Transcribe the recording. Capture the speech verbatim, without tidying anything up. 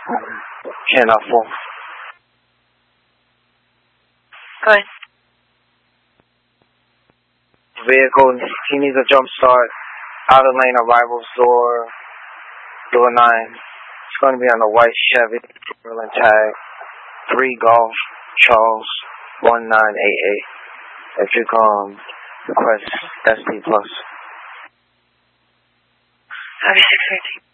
ten out four. Go ahead. Vehicle, he needs a jump start. Outer lane arrivals, door, door nine. It's going to be on the white Chevy, Berlin tag, three Golf, Charles, one nine eight eight. If you come, request S D plus. Have a six fifty.